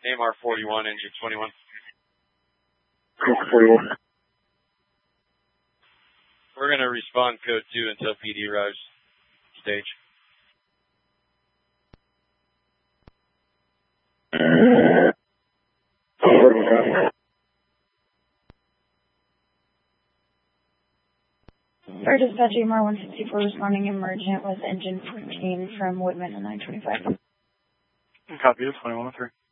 AMR 41, engine 21. 41. We're going to respond code 2 until PD arrives. Stage. Our dispatch AMR 164 responding emergent with engine 14 from Woodman and 925. Copy, 2103.